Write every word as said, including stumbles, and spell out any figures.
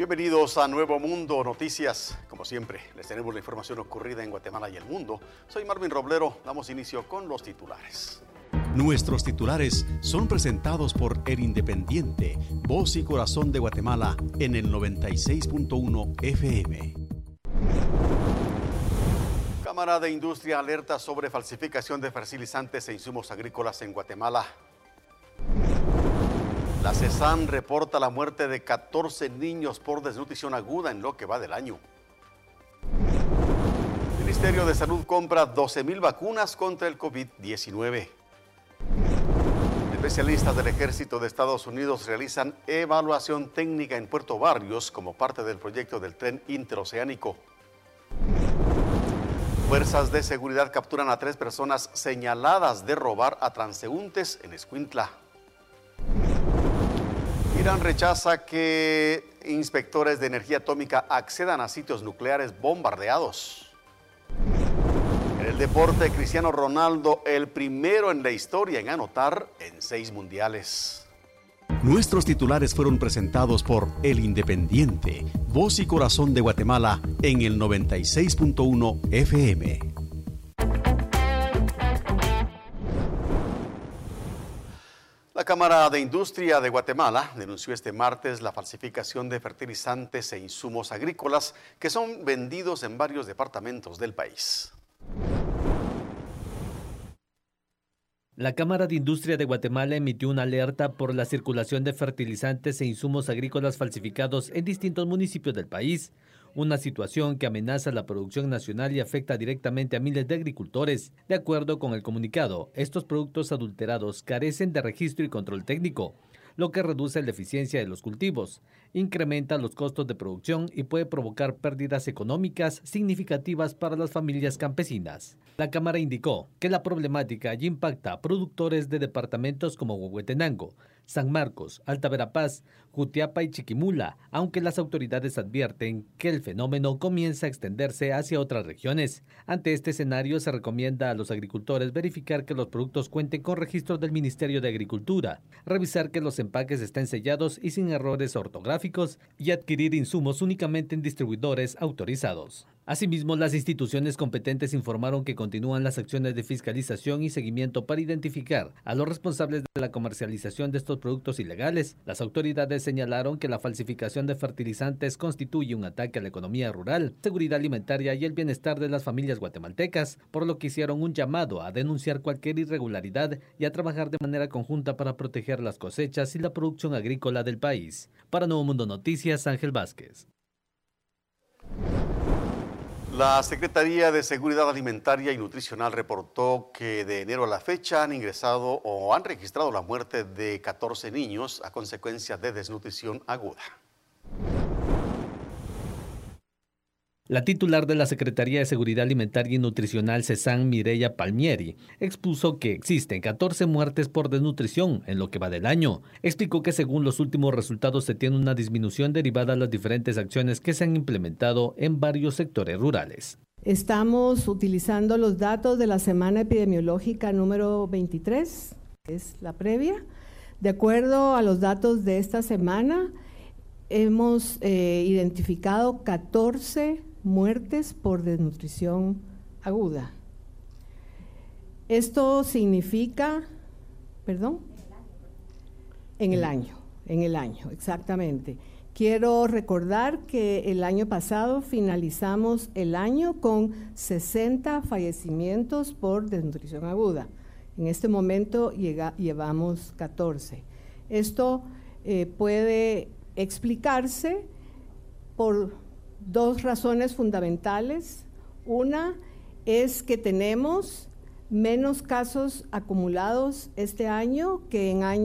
Bienvenidos a Nuevo Mundo Noticias. Como siempre, les tenemos la información ocurrida en Guatemala y el mundo. Soy Marvin Roblero. Damos inicio con los titulares. Nuestros titulares son presentados por El Independiente, voz y corazón de Guatemala en el noventa y seis punto uno F M. Cámara de Industria alerta sobre falsificación de fertilizantes e insumos agrícolas en Guatemala. La CESAM reporta la muerte de catorce niños por desnutrición aguda en lo que va del año. El Ministerio de Salud compra doce mil vacunas contra el COVID diecinueve. Especialistas del Ejército de Estados Unidos realizan evaluación técnica en Puerto Barrios como parte del proyecto del tren interoceánico. Fuerzas de seguridad capturan a tres personas señaladas de robar a transeúntes en Escuintla. Irán rechaza que inspectores de energía atómica accedan a sitios nucleares bombardeados. En el deporte, Cristiano Ronaldo, el primero en la historia en anotar en seis mundiales. Nuestros titulares fueron presentados por El Independiente, voz y corazón de Guatemala en el noventa y seis punto uno F M. La Cámara de Industria de Guatemala denunció este martes la falsificación de fertilizantes e insumos agrícolas que son vendidos en varios departamentos del país. La Cámara de Industria de Guatemala emitió una alerta por la circulación de fertilizantes e insumos agrícolas falsificados en distintos municipios del país, una situación que amenaza la producción nacional y afecta directamente a miles de agricultores. De acuerdo con el comunicado, estos productos adulterados carecen de registro y control técnico, lo que reduce la eficiencia de los cultivos, incrementa los costos de producción y puede provocar pérdidas económicas significativas para las familias campesinas. La Cámara indicó que la problemática ya impacta a productores de departamentos como Huehuetenango, San Marcos, Alta Verapaz, Jutiapa y Chiquimula, aunque las autoridades advierten que el fenómeno comienza a extenderse hacia otras regiones. Ante este escenario, se recomienda a los agricultores verificar que los productos cuenten con registros del Ministerio de Agricultura, revisar que los empaques estén sellados y sin errores ortográficos y adquirir insumos únicamente en distribuidores autorizados. Asimismo, las instituciones competentes informaron que continúan las acciones de fiscalización y seguimiento para identificar a los responsables de la comercialización de estos productos ilegales. Las autoridades señalaron que la falsificación de fertilizantes constituye un ataque a la economía rural, seguridad alimentaria y el bienestar de las familias guatemaltecas, por lo que hicieron un llamado a denunciar cualquier irregularidad y a trabajar de manera conjunta para proteger las cosechas y la producción agrícola del país. Para Nuevo Mundo Noticias, Ángel Vázquez. La Secretaría de Seguridad Alimentaria y Nutricional reportó que de enero a la fecha han ingresado o han registrado la muerte de catorce niños a consecuencia de desnutrición aguda. La titular de la Secretaría de Seguridad Alimentaria y Nutricional, CESAM, Mireya Palmieri, expuso que existen catorce muertes por desnutrición en lo que va del año. Explicó que según los últimos resultados se tiene una disminución derivada de las diferentes acciones que se han implementado en varios sectores rurales. Estamos utilizando los datos de la semana epidemiológica número veintitrés, que es la previa. De acuerdo a los datos de esta semana, hemos eh, identificado catorce muertes por desnutrición aguda. Esto significa, perdón, en el año, en el año, exactamente. Quiero recordar que el año pasado finalizamos el año con sesenta fallecimientos por desnutrición aguda. En este momento llega, llevamos catorce. Esto eh, puede explicarse por dos razones fundamentales. Una es que tenemos menos casos acumulados este año que en años